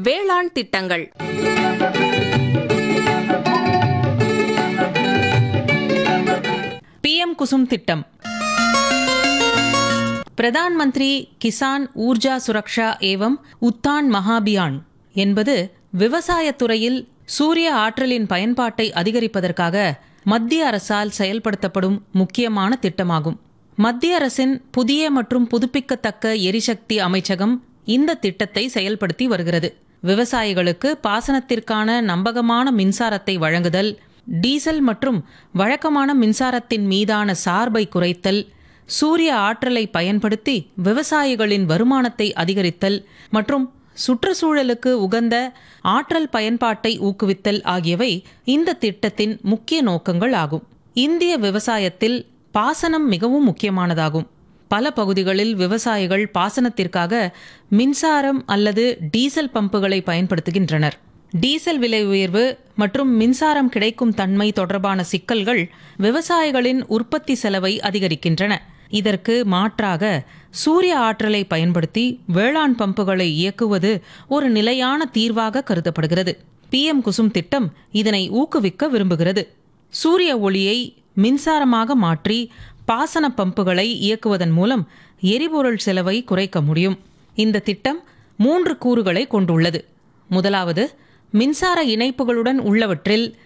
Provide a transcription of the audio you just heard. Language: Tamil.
வேளாண் திட்டங்கள். PM குசும் திட்டம். பிரதான் மந்திரி கிசான் ஊர்ஜா சுரக்ஷா ஏவம் உத்தான் மகாபியான் என்பது விவசாயத்துறையில் சூரிய ஆற்றலின் பயன்பாட்டை அதிகரிப்பதற்காக மத்திய அரசால் செயல்படுத்தப்படும் முக்கியமான திட்டமாகும். மத்திய அரசின் புதிய மற்றும் புதுப்பிக்கத்தக்க எரிசக்தி அமைச்சகம் இந்த திட்டத்தை செயல்படுத்தி வருகிறது. விவசாயிகளுக்கு பாசனத்திற்கான நம்பகமான மின்சாரத்தை வழங்குதல், டீசல் மற்றும் வழக்கமான மின்சாரத்தின் மீதான சார்பை குறைத்தல், சூரிய ஆற்றலை பயன்படுத்தி விவசாயிகளின் வருமானத்தை அதிகரித்தல் மற்றும் சுற்றுச்சூழலுக்கு உகந்த ஆற்றல் பயன்பாட்டை ஊக்குவித்தல் ஆகியவை இந்த திட்டத்தின் முக்கிய நோக்கங்கள் ஆகும். இந்திய விவசாயத்தில் பாசனம் மிகவும் முக்கியமானதாகும். பல பகுதிகளில் விவசாயிகள் பாசனத்திற்காக மின்சாரம் அல்லது டீசல் பம்புகளை பயன்படுத்துகின்றனர். டீசல் விலை உயர்வு மற்றும் மின்சாரம் கிடைக்கும் தன்மை தொடர்பான சிக்கல்கள் விவசாயிகளின் உற்பத்தி செலவை அதிகரிக்கின்றன. இதற்கு மாற்றாக சூரிய ஆற்றலை பயன்படுத்தி வேளாண் பம்புகளை இயக்குவது ஒரு நிலையான தீர்வாக கருதப்படுகிறது. PM குசும் திட்டம் இதனை ஊக்குவிக்க விரும்புகிறது. சூரிய ஒளியை மின்சாரமாக மாற்றி பாசன பம்புகளை இயக்குவதன் மூலம் எரிபொருள் செலவை குறைக்க முடியும். இந்த திட்டம் 3 கூறுகளை கொண்டுள்ளது. முதலாவது, மின்சார இணைப்புகளுடன் உள்ளவற்றில்